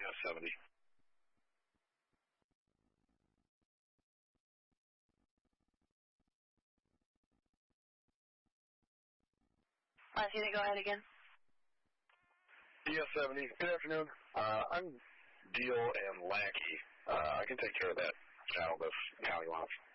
ES70. Montana, go ahead again. ES70. Good afternoon. I'm Deal and Lackey. I can take care of that channel if County wants.